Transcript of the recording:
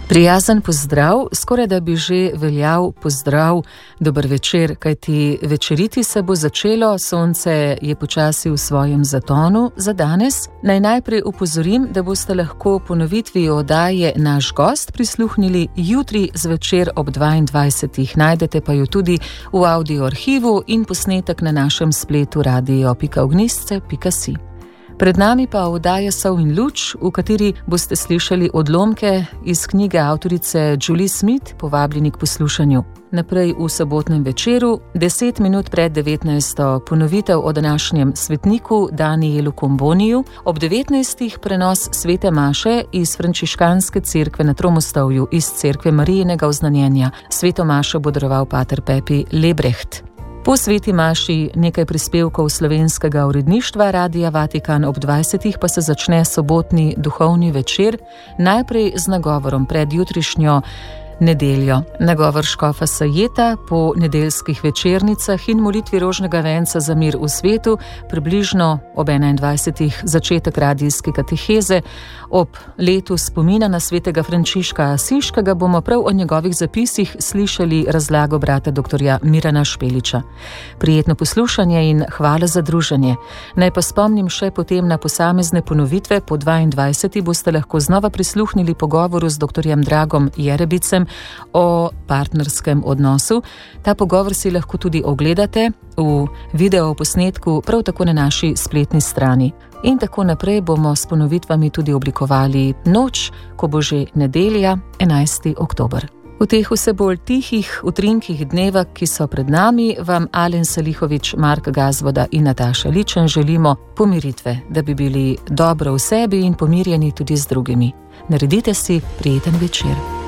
Prijazen pozdrav, skoraj da bi že veljal pozdrav, dober večer, kajti večeriti se bo začelo, sonce je počasi v svojem zatonu za danes. Naj najprej upozorim, da boste lahko ponovitvi oddaje Naš gost prisluhnili jutri zvečer ob 22. Najdete pa jo tudi v audio arhivu in posnetek na našem spletu radio.ognisce.si. Pred nami pa oddaja Sol in luč, v kateri boste slišali odlomke iz knjige avtorice Julie Smith, povabljeni k poslušanju. Naprej v sobotnem večeru, 10 minut pred 19. ponovitev o današnjem svetniku Danielu Comboniju, ob 19. prenos svete maše iz frančiškanske cerkve na Tromostovju iz cerkve Marijinega oznanjenja. Sveto mašo bo daroval pater Pepi Lebrecht. Po sveti maši nekaj prispevkov slovenskega uredništva Radia Vatikan, ob 20. pa se začne sobotni duhovni večer, najprej z nagovorom pred jutrišnjo nedeljo. Nagovor škofa Sajeta po nedeljskih večernicah in molitvi rožnega venca za mir v svetu, približno ob 21. začetek radijske kateheze. Ob letu spomina na svetega Frančiška Asiškega bomo prav o njegovih zapisih slišali razlago brata dr. Mirana Špeliča. Prijetno poslušanje in hvala za druženje. Naj pa spomnim še potem na posamezne ponovitve. Po 22. boste lahko znova prisluhnili pogovoru z dr. Dragom Jerebicem o partnerskem odnosu. Ta pogovor si lahko tudi ogledate v videoposnetku prav tako na naši spletni strani. In tako naprej bomo s ponovitvami tudi oblikovali noč, ko bo že nedelja, 11. oktober. V teh vse bolj tihih utrinkih dneva, ki so pred nami, vam Alen Salihovič, Mark Gazvoda in Nataša Ličen želimo pomiritve, da bi bili dobro v sebi in pomirjeni tudi z drugimi. Naredite si prijeten večer.